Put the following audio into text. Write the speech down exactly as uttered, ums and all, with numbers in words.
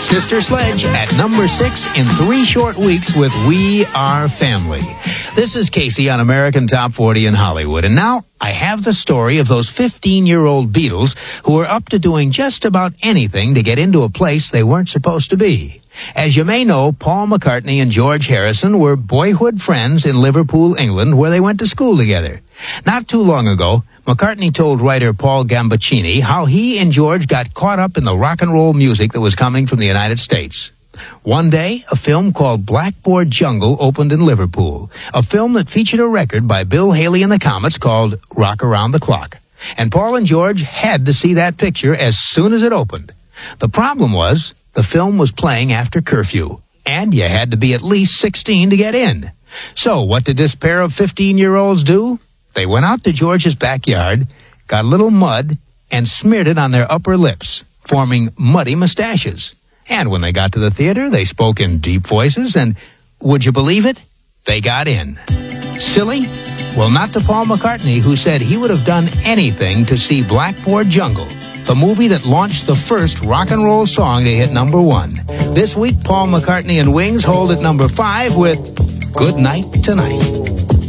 Sister Sledge at number six in three short weeks with We Are Family. This is Casey on American Top forty in Hollywood. And now I have the story of those fifteen-year-old Beatles who were up to doing just about anything to get into a place they weren't supposed to be. As you may know, Paul McCartney and George Harrison were boyhood friends in Liverpool, England, where they went to school together. Not too long ago, McCartney told writer Paul Gambaccini how he and George got caught up in the rock and roll music that was coming from the United States. One day, a film called Blackboard Jungle opened in Liverpool, a film that featured a record by Bill Haley and the Comets called Rock Around the Clock. And Paul and George had to see that picture as soon as it opened. The problem was, the film was playing after curfew, and you had to be at least sixteen to get in. So what did this pair of fifteen-year-olds do? They went out to George's backyard, got a little mud, and smeared it on their upper lips, forming muddy mustaches. And when they got to the theater, they spoke in deep voices, and would you believe it? They got in. Silly? Well, not to Paul McCartney, who said he would have done anything to see Blackboard Jungle, the movie that launched the first rock and roll song to hit number one. This week, Paul McCartney and Wings hold at number five with Good Night Tonight.